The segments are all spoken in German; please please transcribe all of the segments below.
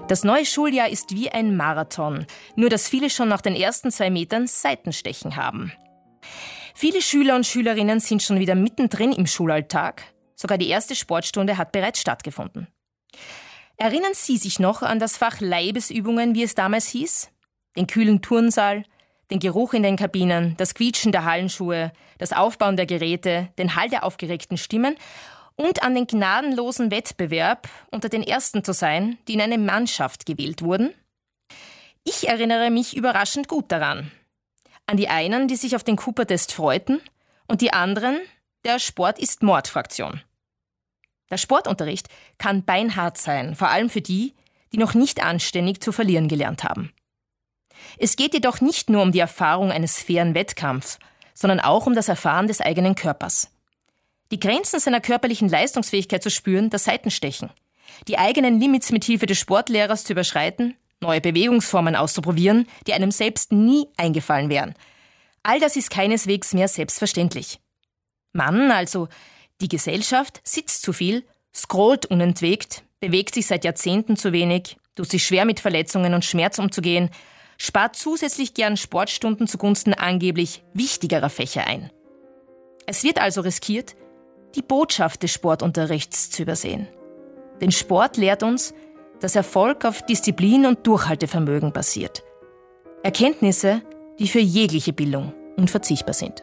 Das neue Schuljahr ist wie ein Marathon, nur dass viele schon nach den ersten 2 Metern Seitenstechen haben. Viele Schüler und Schülerinnen sind schon wieder mittendrin im Schulalltag. Sogar die erste Sportstunde hat bereits stattgefunden. Erinnern Sie sich noch an das Fach Leibesübungen, wie es damals hieß? Den kühlen Turnsaal, den Geruch in den Kabinen, das Quietschen der Hallenschuhe, das Aufbauen der Geräte, den Hall der aufgeregten Stimmen und an den gnadenlosen Wettbewerb, unter den Ersten zu sein, die in eine Mannschaft gewählt wurden? Ich erinnere mich überraschend gut daran. An die einen, die sich auf den Cooper-Test freuten, und die anderen, der Sport ist Mord-Fraktion. Der Sportunterricht kann beinhart sein, vor allem für die, die noch nicht anständig zu verlieren gelernt haben. Es geht jedoch nicht nur um die Erfahrung eines fairen Wettkampfs, sondern auch um das Erfahren des eigenen Körpers. Die Grenzen seiner körperlichen Leistungsfähigkeit zu spüren, das Seitenstechen. Die eigenen Limits mit Hilfe des Sportlehrers zu überschreiten, neue Bewegungsformen auszuprobieren, die einem selbst nie eingefallen wären. All das ist keineswegs mehr selbstverständlich. Man, also die Gesellschaft, sitzt zu viel, scrollt unentwegt, bewegt sich seit Jahrzehnten zu wenig, tut sich schwer mit Verletzungen und Schmerz umzugehen, spart zusätzlich gern Sportstunden zugunsten angeblich wichtigerer Fächer ein. Es wird also riskiert, die Botschaft des Sportunterrichts zu übersehen. Denn Sport lehrt uns, dass Erfolg auf Disziplin und Durchhaltevermögen basiert. Erkenntnisse, die für jegliche Bildung unverzichtbar sind.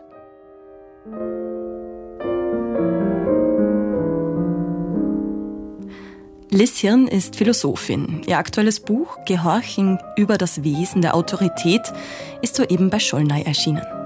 Liz Hirn ist Philosophin. Ihr aktuelles Buch »Gehorchen über das Wesen der Autorität« ist soeben bei Schollnay erschienen.